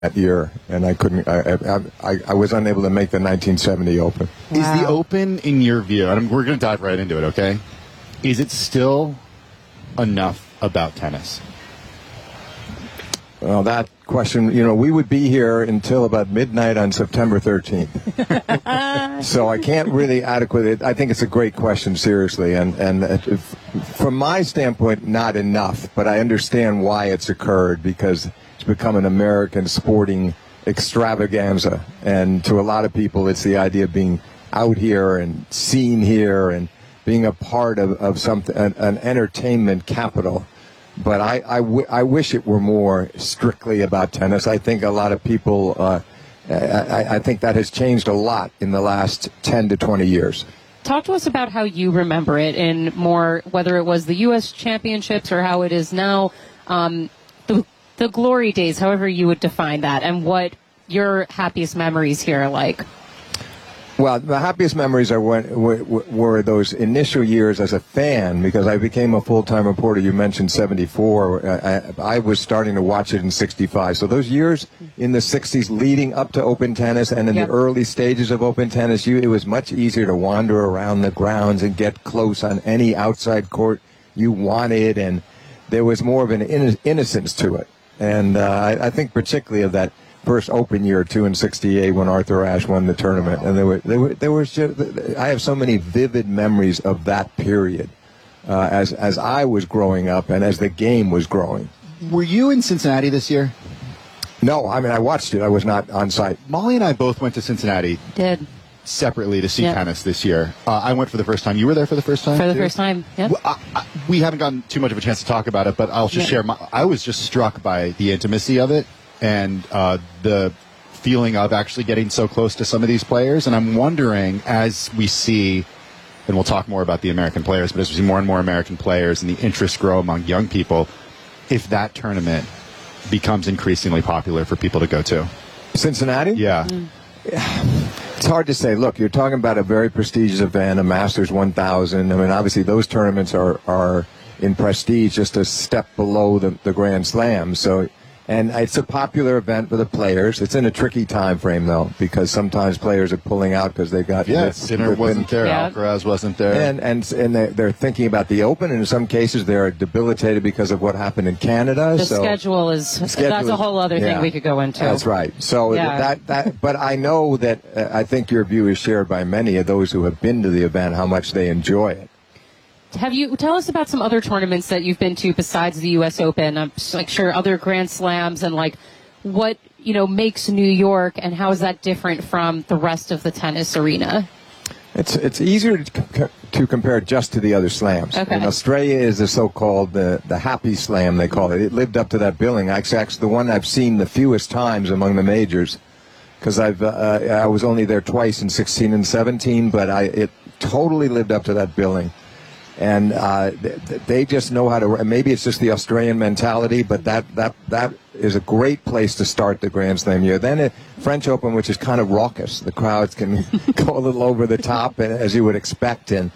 that year, and I couldn't. I was unable to make the 1970 Open. Wow. Is the Open, in your view, and we're going to dive right into it, okay? Is it still enough about tennis? Well, that question, we would be here until about midnight on September 13th. So I can't really adequately. I think it's a great question, seriously, and from my standpoint, not enough. But I understand why it's occurred, because it's become an American sporting extravaganza, and to a lot of people, it's the idea of being out here and seen here and being a part of something, an entertainment capital. But I wish it were more strictly about tennis. I think a lot of people, I think that has changed a lot in the last 10 to 20 years. Talk to us about how you remember it, in more, whether it was the U.S. championships or how it is now, the glory days, however you would define that, and what your happiest memories here are like. Well, the happiest memories were those initial years as a fan, because I became a full-time reporter. You mentioned 74. I was starting to watch it in 65. So those years in the 60s leading up to Open Tennis and in the early stages of Open Tennis, it was much easier to wander around the grounds and get close on any outside court you wanted, and there was more of an innocence to it. And I think particularly of that first Open year, 2 in 68, when Arthur Ashe won the tournament, and there was just, I have so many vivid memories of that period as I was growing up and as the game was growing. Were you in Cincinnati this year? No, I mean, I watched it. I was not on site. Molly and I both went to Cincinnati. Did. Separately to see tennis this year. I went for the first time. You were there for the first time? For the first time, yeah. We haven't gotten too much of a chance to talk about it, but I'll just share. I was just struck by the intimacy of it and the feeling of actually getting so close to some of these players. And I'm wondering, as we see, and we'll talk more about the American players, but as we see more and more American players and the interest grow among young people, if that tournament becomes increasingly popular for people to go to. Cincinnati? Yeah. It's hard to say. Look, you're talking about a very prestigious event, a Masters 1000. I mean, obviously those tournaments are in prestige just a step below the Grand Slam. So, and it's a popular event for the players. It's in a tricky time frame, though, because sometimes players are pulling out because they got Sinner wasn't there, Alcaraz wasn't there, and they're thinking about the Open, and in some cases they're debilitated because of what happened in Canada. The schedule is that's a whole other thing we could go into. That's right. So but I know that I think your view is shared by many of those who have been to the event, how much they enjoy it. Tell us about some other tournaments that you've been to besides the U.S. Open? I'm sure other Grand Slams, and what makes New York, and how is that different from the rest of the tennis arena? It's easier to compare just to the other slams. Okay. And Australia is the so-called the happy slam, they call it. It lived up to that billing. Actually, the one I've seen the fewest times among the majors, because I was only there twice in 16 and 17, but it totally lived up to that billing. And they just know how to. Maybe it's just the Australian mentality, but that is a great place to start the Grand Slam year. Then French Open, which is kind of raucous, the crowds can go a little over the top, as you would expect, and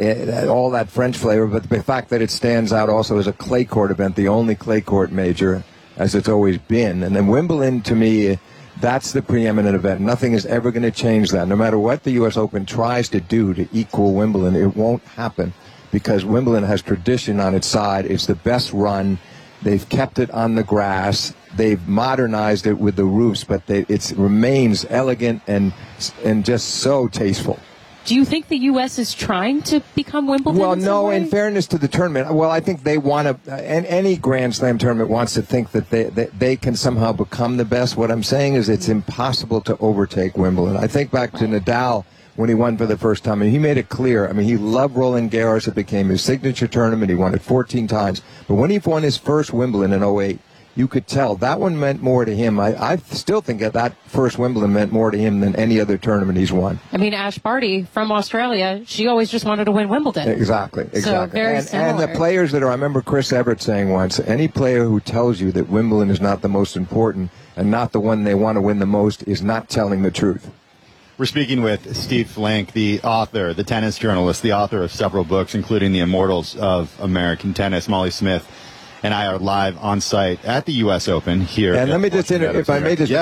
all that French flavor. But the fact that it stands out also as a clay court event, the only clay court major, as it's always been. And then Wimbledon, to me, that's the preeminent event. Nothing is ever going to change that. No matter what the U.S. Open tries to do to equal Wimbledon, it won't happen, because Wimbledon has tradition on its side. It's the best run. They've kept it on the grass. They've modernized it with the roofs, but it remains elegant and just so tasteful. Do you think the U.S. is trying to become Wimbledon? Well, no, in fairness to the tournament. Well, I think they want to, and any Grand Slam tournament wants to think that they can somehow become the best. What I'm saying is it's impossible to overtake Wimbledon. I think back to Nadal when he won for the first time, and he made it clear. I mean, he loved Roland Garros. It became his signature tournament. He won it 14 times. But when he won his first Wimbledon in 2008, you could tell that one meant more to him. I still think that first Wimbledon meant more to him than any other tournament he's won. I mean, Ash Barty from Australia, she always just wanted to win Wimbledon. Exactly. So very similar. And the players that are, I remember Chris Evert saying once, any player who tells you that Wimbledon is not the most important and not the one they want to win the most is not telling the truth. We're speaking with Steve Flink, the author, the tennis journalist, the author of several books, including The Immortals of American Tennis. Molly Smith and I are live on site at the U.S. Open here. And let me just, if I may just